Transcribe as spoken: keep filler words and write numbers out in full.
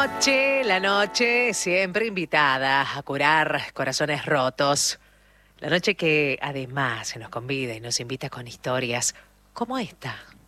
Noche, la noche siempre invitada a curar corazones rotos. La noche que además se nos convida y nos invita con historias como esta.